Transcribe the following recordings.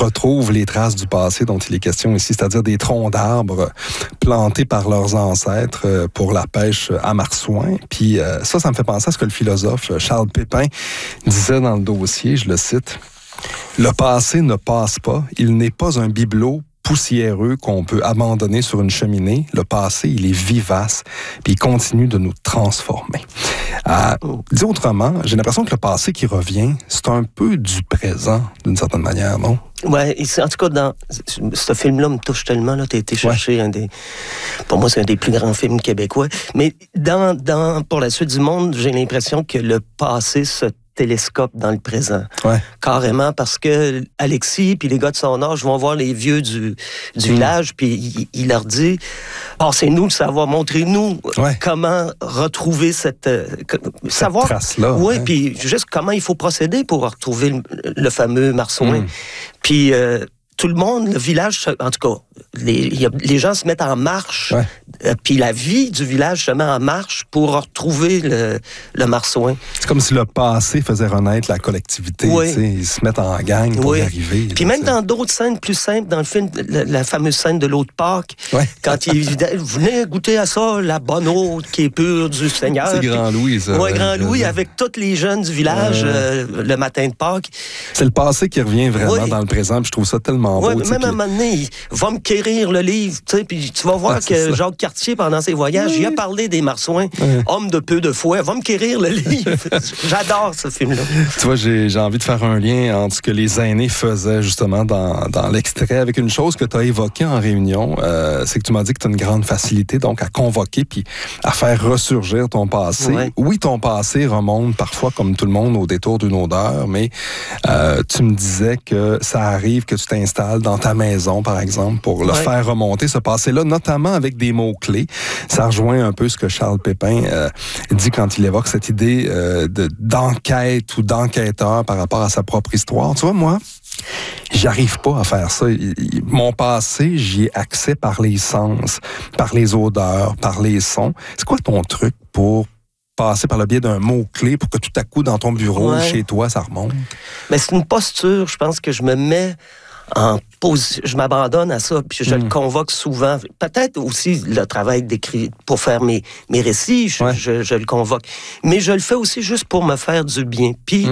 retrouvent les traces du passé dont il est question ici, c'est-à-dire des troncs d'arbres plantés par leurs ancêtres pour la pêche à marsouin. Puis ça me fait penser à ce que le philosophe Charles Pépin disait dans le dossier, je le cite. « Le passé ne passe pas, il n'est pas un bibelot poussiéreux qu'on peut abandonner sur une cheminée. Le passé, il est vivace, puis il continue de nous transformer. » Dit autrement, j'ai l'impression que le passé qui revient, c'est un peu du présent, d'une certaine manière, non? Ouais, en tout cas, dans ce film-là me touche tellement. Tu as été chercher pour moi, c'est un des plus grands films québécois. Mais pour la suite du monde, j'ai l'impression que le passé se télescope dans le présent. Ouais. Carrément, parce que Alexis puis les gars de son âge vont voir les vieux du village, puis il leur dit « Passez-nous le savoir, montrez-nous comment retrouver cette savoir. » trace-là. Oui, puis juste comment il faut procéder pour retrouver le fameux marsouin. Puis tout le monde, le village, en tout cas, les gens se mettent en marche, puis la vie du village se met en marche pour retrouver le marsouin. C'est comme si le passé faisait renaître la collectivité. Ils se mettent en gang pour y arriver. Puis même dans d'autres scènes plus simples, dans le film, la fameuse scène de l'eau de Pâques, quand il venez goûter à ça, la bonne eau qui est pure du Seigneur. C'est Grand Louis, ça. Oui, Grand Louis, avec tous les jeunes du village, le matin de Pâques. C'est le passé qui revient vraiment dans le présent, puis je trouve ça tellement beau. Même à un moment donné, il va me quérir le livre, puis tu vas voir que Jacques Cartier, pendant ses voyages, il a parlé des marsouins, homme de peu de foi, va me quérir le livre. J'adore ce film-là. Tu vois, j'ai envie de faire un lien entre ce que les aînés faisaient justement dans l'extrait avec une chose que tu as évoquée en réunion, c'est que tu m'as dit que tu as une grande facilité donc à convoquer puis à faire ressurgir ton passé. Oui, ton passé remonte parfois, comme tout le monde, au détour d'une odeur, mais tu me disais que ça arrive que tu t'installes dans ta maison, par exemple, pour le faire remonter, ce passé-là, notamment avec des mots-clés. Ça rejoint un peu ce que Charles Pépin dit quand il évoque cette idée d'enquête ou d'enquêteur par rapport à sa propre histoire. Tu vois, moi, j'arrive pas à faire ça. Mon passé, j'y ai accès par les sens, par les odeurs, par les sons. C'est quoi ton truc pour passer par le biais d'un mot-clé pour que tout à coup, dans ton bureau, chez toi, ça remonte? Mais c'est une posture, je pense que je me mets je m'abandonne à ça, puis je le convoque souvent. Peut-être aussi le travail d'écrire pour faire mes récits, je le convoque. Mais je le fais aussi juste pour me faire du bien. Puis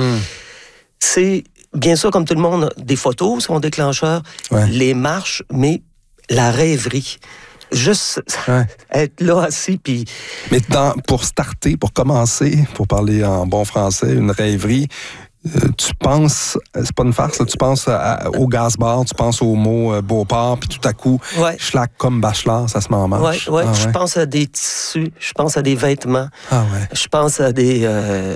c'est bien sûr, comme tout le monde, des photos sont déclencheurs, les marches, mais la rêverie. Juste être là assis, puis... Mais pour starter, pour commencer, pour parler en bon français, une rêverie... tu penses, c'est pas une farce, là, tu penses au gaz-bar, tu penses au mot Beauport, puis tout à coup, schlack comme Bachelor, ça se met en marche. Je pense à des tissus, je pense à des vêtements, je pense à des...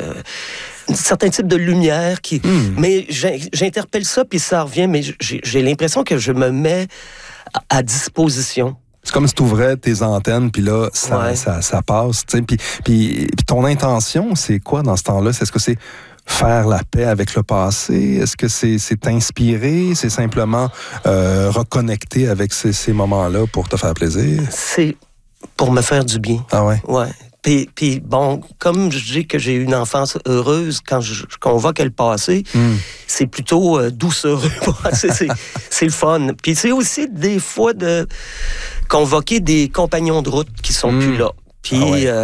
certains types de lumière qui... Mais j'interpelle ça, puis ça revient, mais j'ai l'impression que je me mets à disposition. C'est comme si tu ouvrais tes antennes, puis là, ça passe. Puis ton intention, c'est quoi dans ce temps-là? Est-ce que c'est faire la paix avec le passé? Est-ce que c'est t'inspirer? C'est simplement reconnecter avec ces moments-là pour te faire plaisir? C'est pour me faire du bien. Ah ouais? Ouais. Puis bon, comme je dis que j'ai eu une enfance heureuse, quand je convoque le passé, c'est plutôt doucereux. C'est le fun. Puis c'est aussi des fois de convoquer des compagnons de route qui sont plus là. Puis,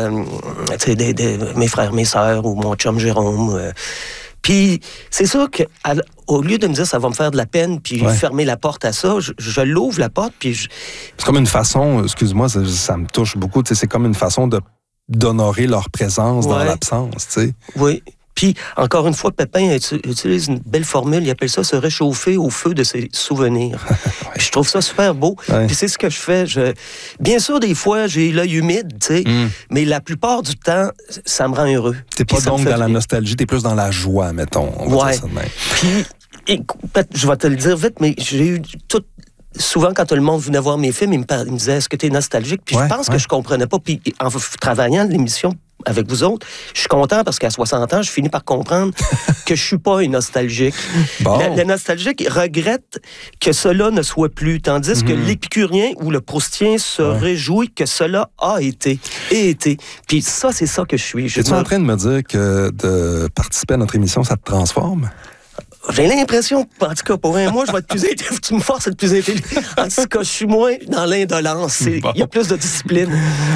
tu sais, mes frères, mes sœurs ou mon chum Jérôme. Puis, c'est sûr qu'au lieu de me dire ça va me faire de la peine, puis fermer la porte à ça, je l'ouvre la porte, puis C'est comme une façon, excuse-moi, ça me touche beaucoup, tu sais, c'est comme une façon d'honorer leur présence dans l'absence, tu sais. Oui. Puis, encore une fois, Pépin utilise une belle formule, il appelle ça se réchauffer au feu de ses souvenirs. Je trouve ça super beau. Puis c'est ce que je fais. Bien sûr, des fois, j'ai l'œil humide, tu sais, mais la plupart du temps, ça me rend heureux. T'es pas donc dans la nostalgie, t'es plus dans la joie, mettons. On va dire ça de même. Puis, je vais te le dire vite, mais j'ai eu tout... Souvent, quand le monde venait voir mes films, il me disait « Est-ce que t'es nostalgique? » Puis je pense que je comprenais pas. Puis en travaillant l'émission avec vous autres, je suis content parce qu'à 60 ans, je finis par comprendre que je suis pas un nostalgique. Bon. Le nostalgique regrette que cela ne soit plus, tandis que l'épicurien ou le proustien se réjouit que cela a été et été. Puis ça, c'est ça que je suis. Es-tu en train de me dire que de participer à notre émission, ça te transforme? J'ai l'impression, en tout cas, pour un mois, je vais être plus intelligent. Tu me forces à être plus intelligent. En tout cas, je suis moins dans l'indolence. Il y a plus de discipline.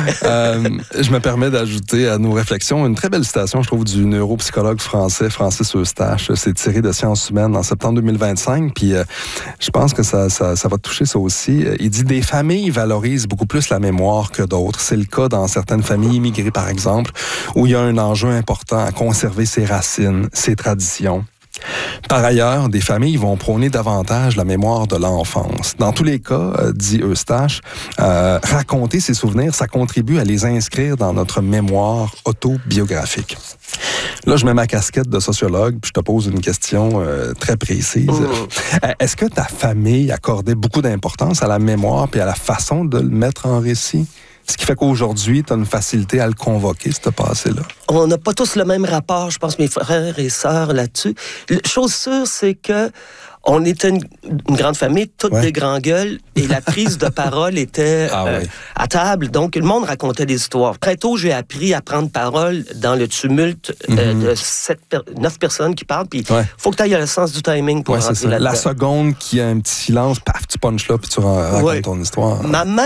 Je me permets d'ajouter à nos réflexions une très belle citation, je trouve, du neuropsychologue français Francis Eustache. C'est tiré de Sciences humaines en septembre 2025. Puis je pense que ça va toucher ça aussi. Il dit « Des familles valorisent beaucoup plus la mémoire que d'autres. C'est le cas dans certaines familles immigrées, par exemple, où il y a un enjeu important à conserver ses racines, ses traditions. » Par ailleurs, des familles vont prôner davantage la mémoire de l'enfance. Dans tous les cas, dit Eustache, raconter ses souvenirs, ça contribue à les inscrire dans notre mémoire autobiographique. Là, je mets ma casquette de sociologue, puis je te pose une question très précise. Est-ce que ta famille accordait beaucoup d'importance à la mémoire puis à la façon de le mettre en récit? Ce qui fait qu'aujourd'hui, tu as une facilité à le convoquer, ce passé-là. On n'a pas tous le même rapport, je pense, mes frères et sœurs là-dessus. Chose sûre, c'est que on était une grande famille, toutes des grands gueules, et la prise de parole était à table. Donc, le monde racontait des histoires. Très tôt, j'ai appris à prendre parole dans le tumulte de 9 personnes qui parlent. Puis, il faut que tu ailles le sens du timing pour rentrer là-dedans. La seconde qu'il y a un petit silence, paf, tu punches là, puis tu racontes ton histoire.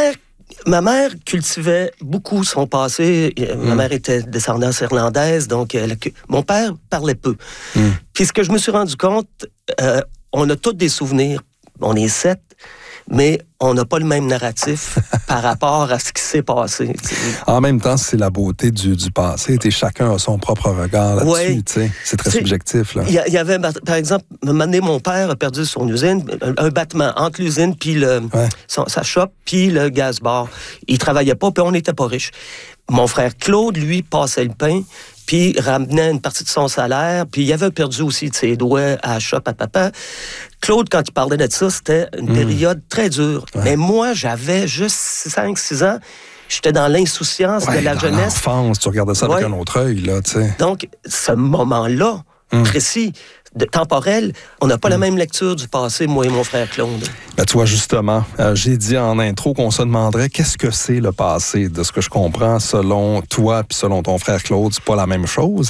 Ma mère cultivait beaucoup son passé. Ma mère était descendance irlandaise, donc mon père parlait peu. Puis ce que je me suis rendu compte, on a tous des souvenirs. On est 7, mais on n'a pas le même narratif par rapport à ce qui s'est passé. T'sais. En même temps, c'est la beauté du passé. Chacun a son propre regard là-dessus. C'est très subjectif. Il y avait, par exemple, un moment donné, mon père a perdu son usine, un battement entre l'usine puis sa shop, puis le gaz bar. Il travaillait pas, puis on n'était pas riches. Mon frère Claude, lui, passait le pain, puis ramenait une partie de son salaire, puis il avait perdu aussi de ses doigts à la shop à papa. Claude, quand il parlait de ça, c'était une période très dure. Mais moi, j'avais juste 5-6 ans. J'étais dans l'insouciance de la jeunesse. L'enfance, tu regardais ça avec un autre œil, là, tu sais. Donc, ce moment-là, précis, temporel, on n'a pas la même lecture du passé, moi et mon frère Claude. Ben, tu vois, justement, j'ai dit en intro qu'on se demanderait qu'est-ce que c'est le passé. De ce que je comprends, selon toi puis selon ton frère Claude, c'est pas la même chose.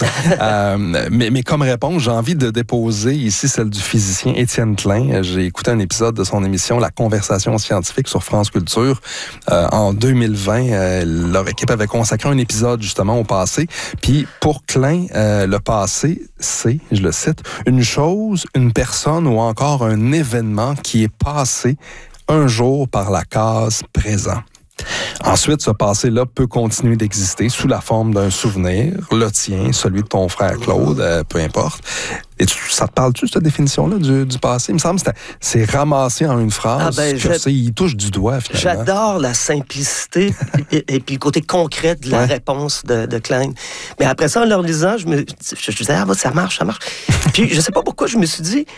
Mais comme réponse, j'ai envie de déposer ici celle du physicien Étienne Klein. J'ai écouté un épisode de son émission La Conversation scientifique sur France Culture. En 2020, leur équipe avait consacré un épisode justement au passé. Puis pour Klein, le passé, c'est, je le cite, une chose, une personne ou encore un événement qui est passé un jour par la case présent. Ensuite, ce passé-là peut continuer d'exister sous la forme d'un souvenir, le tien, celui de ton frère Claude, peu importe. Et ça te parle-tu, cette définition-là du passé? Il me semble que c'est ramassé en une phrase, il touche du doigt, finalement. J'adore la simplicité et puis le côté concret de la réponse de Klein. Mais après ça, en leur lisant, je disais, ça marche. Puis je sais pas pourquoi, je me suis dit,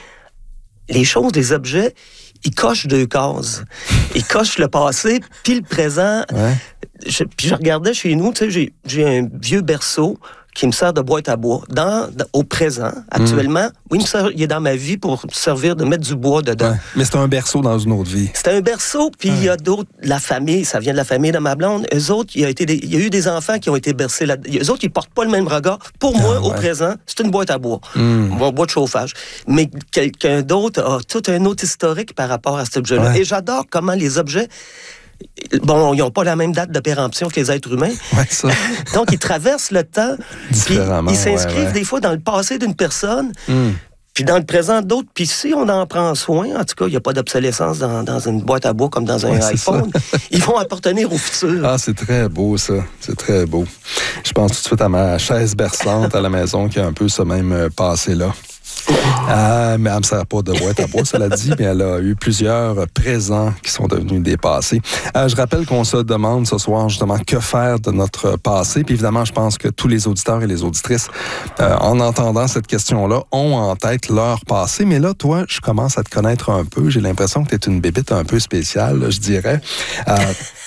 les choses, les objets, ils cochent 2 cases. Ils cochent le passé, puis le présent. Puis je regardais chez nous, tu sais, j'ai un vieux berceau qui me sert de boîte à bois. Au présent, actuellement, oui, il est dans ma vie pour servir de mettre du bois dedans. Mais c'est un berceau dans une autre vie. C'est un berceau, puis il y a d'autres, la famille, ça vient de la famille de ma blonde. Eux autres, il y a eu des enfants qui ont été bercés là-dedans. Eux autres, ils portent pas le même regard. Pour moi, au présent, c'est une boîte à bois. Mon bois de chauffage. Mais quelqu'un d'autre a tout un autre historique par rapport à cet objet-là. Et j'adore comment les objets... Bon, ils n'ont pas la même date de péremption que les êtres humains. Ça. Donc, ils traversent le temps. Différemment. Ils s'inscrivent des fois dans le passé d'une personne, puis dans le présent d'autres. Puis si on en prend soin, en tout cas, il n'y a pas d'obsolescence dans une boîte à bois comme dans un iPhone, ils vont appartenir au futur. Ah, c'est très beau, ça. C'est très beau. Je pense tout de suite à ma chaise berçante à la maison qui a un peu ce même passé-là. Mais elle ne me sert pas de boîte à bois, cela dit, mais elle a eu plusieurs présents qui sont devenus des passés. Je rappelle qu'on se demande ce soir, justement, que faire de notre passé. Puis évidemment, je pense que tous les auditeurs et les auditrices, en entendant cette question-là, ont en tête leur passé. Mais là, toi, je commence à te connaître un peu. J'ai l'impression que tu es une bébite un peu spéciale, je dirais.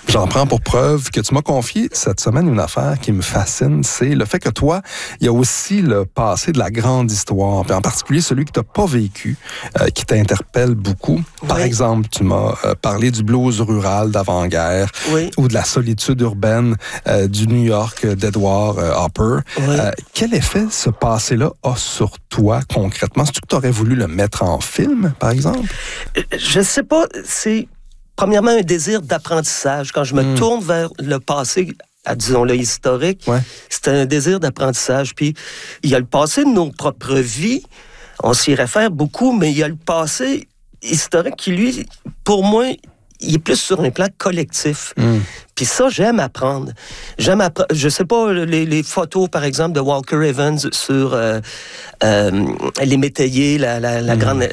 J'en prends pour preuve que tu m'as confié cette semaine une affaire qui me fascine, c'est le fait que toi, il y a aussi le passé de la grande histoire, puis en particulier celui que tu n'as pas vécu, qui t'interpelle beaucoup. Par exemple, tu m'as parlé du blues rural d'avant-guerre ou de la solitude urbaine du New York d'Edward Hopper. Quel effet ce passé-là a sur toi concrètement? Est-ce que tu aurais voulu le mettre en film, par exemple? Je sais pas, c'est premièrement un désir d'apprentissage. Quand je me tourne vers le passé, disons-le historique, c'est un désir d'apprentissage. Puis il y a le passé de nos propres vies, on s'y réfère beaucoup, mais il y a le passé historique qui, lui, pour moi, il est plus sur un plan collectif. Puis ça, j'aime apprendre. Je sais pas, les photos, par exemple, de Walker Evans sur les métayers, la grande,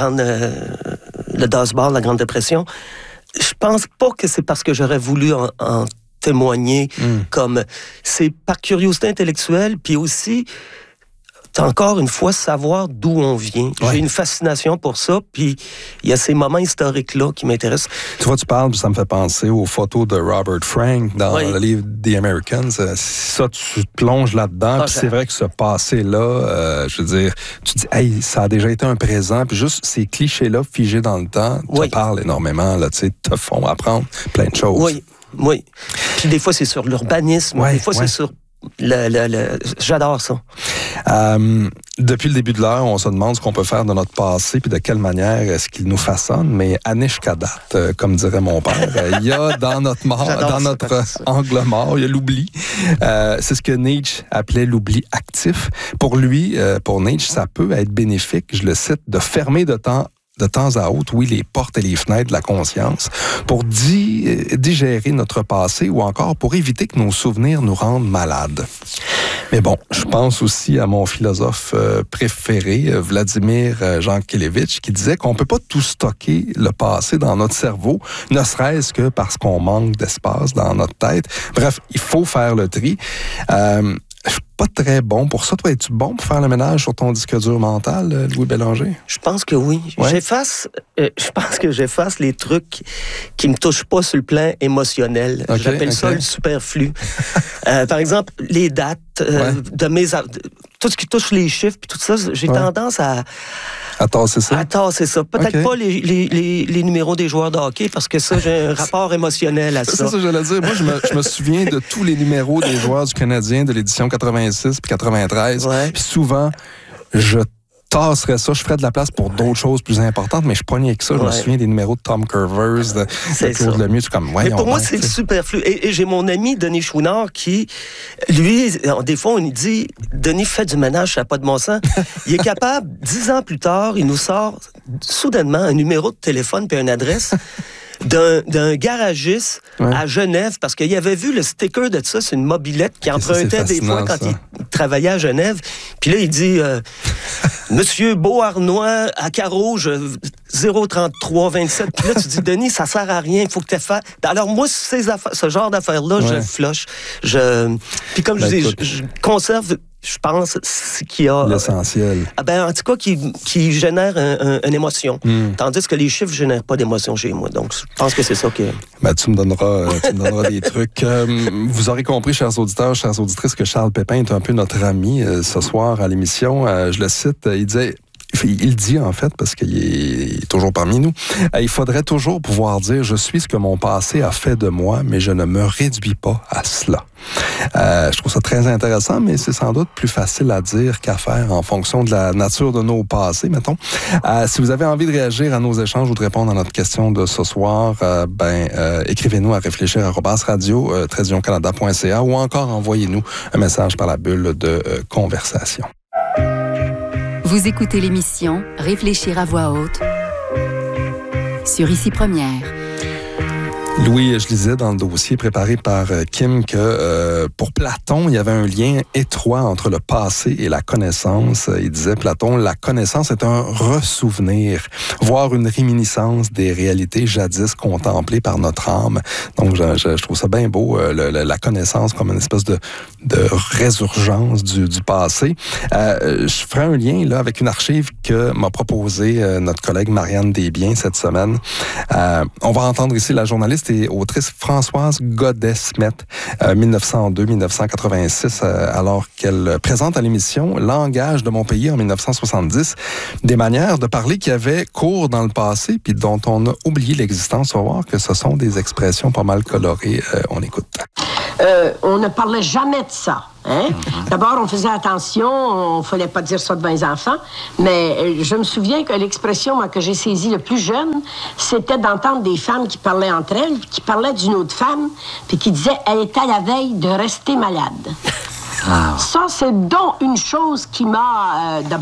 le Dust Bowl, la Grande Dépression. Je pense pas que c'est parce que j'aurais voulu en témoigner comme... C'est par curiosité intellectuelle, puis aussi... encore une fois, savoir d'où on vient. J'ai une fascination pour ça, puis il y a ces moments historiques-là qui m'intéressent. Tu vois, tu parles, ça me fait penser aux photos de Robert Frank dans le livre The Americans. Ça, tu te plonges là-dedans, puis c'est vrai que ce passé-là, je veux dire, tu te dis, hey, ça a déjà été un présent, puis juste ces clichés-là figés dans le temps, te parlent énormément, là, tu sais, te font apprendre plein de choses. Oui. Puis des fois, c'est sur l'urbanisme, des fois, c'est sur... J'adore ça. Depuis le début de l'heure, on se demande ce qu'on peut faire de notre passé puis de quelle manière est-ce qu'il nous façonne. Mais Anish Kadat, comme dirait mon père, il y a dans notre mort, dans notre angle mort, il y a l'oubli. C'est ce que Nietzsche appelait l'oubli actif. Pour lui, pour Nietzsche, ça peut être bénéfique, je le cite, de fermer de temps à autre, les portes et les fenêtres de la conscience, pour digérer notre passé ou encore pour éviter que nos souvenirs nous rendent malades. Mais bon, je pense aussi à mon philosophe préféré, Vladimir Jankélévitch, qui disait qu'on peut pas tout stocker le passé dans notre cerveau, ne serait-ce que parce qu'on manque d'espace dans notre tête. Bref, il faut faire le tri. Je suis pas très bon pour ça. Toi, es-tu bon pour faire le ménage sur ton disque dur mental, Louis Bélanger? Je pense que oui. Je pense que j'efface les trucs qui me touchent pas sur le plan émotionnel. J'appelle ça le superflu. Par exemple, les dates de mes... Tout ce qui touche les chiffres, puis tout ça, j'ai tendance à tasser ça? À tasser ça. Peut-être pas les numéros des joueurs de hockey, parce que ça, j'ai un rapport émotionnel à ça. C'est ça que j'allais dire. Moi, je me souviens de tous les numéros des joueurs du Canadien de l'édition 86 puis 93. Puis souvent, je tasserais ça. Je ferais de la place pour d'autres choses plus importantes, mais je pognais avec ça. Je me souviens des numéros de Tom Curvers, de Claude Lemieux. Mais pour moi, c'est le superflu. Et j'ai mon ami Denis Chouinard qui, lui, des fois, on lui dit, Denis, fais du ménage, ça n'a pas de bon sens. Il est capable, 10 ans plus tard, il nous sort soudainement un numéro de téléphone puis une adresse d'un garagiste à Genève, parce qu'il avait vu le sticker de ça, c'est une mobilette qui empruntait des fois quand il travaillait à Genève. Puis là, il dit Monsieur Beauharnois à Carouge 03327. Puis là, tu dis, Denis, ça sert à rien, il faut que tu fasses. Alors moi, ce genre d'affaires-là, je flush. Puis comme je dis, je conserve, je pense, ce qui a... L'essentiel. En tout cas, qui génère une émotion. Tandis que les chiffres ne génèrent pas d'émotion chez moi. Donc, je pense que c'est ça qui... Tu me donneras des trucs. Vous aurez compris, chers auditeurs, chères auditrices, que Charles Pépin est un peu notre ami ce soir à l'émission. Je le cite, il dit en fait, parce qu'il est toujours parmi nous, il faudrait toujours pouvoir dire « Je suis ce que mon passé a fait de moi, mais je ne me réduis pas à cela ». Je trouve ça très intéressant, mais c'est sans doute plus facile à dire qu'à faire en fonction de la nature de nos passés, mettons. Si vous avez envie de réagir à nos échanges ou de répondre à notre question de ce soir, écrivez-nous à réfléchir@radio-canada.ca ou encore envoyez-nous un message par la bulle de conversation. Vous écoutez l'émission Réfléchir à voix haute sur Ici Première. Louis, je lisais dans le dossier préparé par Kim que pour Platon, il y avait un lien étroit entre le passé et la connaissance. Il disait, Platon, la connaissance est un ressouvenir, voire une réminiscence des réalités jadis contemplées par notre âme. Donc, je trouve ça bien beau, la connaissance comme une espèce de résurgence du passé. Je ferai un lien là avec une archive que m'a proposée notre collègue Marianne Desbiens cette semaine. On va entendre ici la journaliste journaliste et autrice Françoise Godet-Smet, 1902-1986, alors qu'elle présente à l'émission Langage de mon pays en 1970, des manières de parler qui avaient cours dans le passé puis dont on a oublié l'existence. On va voir que ce sont des expressions pas mal colorées. On écoute. On ne parlait jamais de ça. Hein? D'abord, on faisait attention, on ne fallait pas dire ça devant les enfants, mais je me souviens que l'expression moi, que j'ai saisie le plus jeune, c'était d'entendre des femmes qui parlaient entre elles, qui parlaient d'une autre femme, puis qui disaient « elle est à la veille de rester malade ». Ça, c'est donc une chose qui m'a d'abord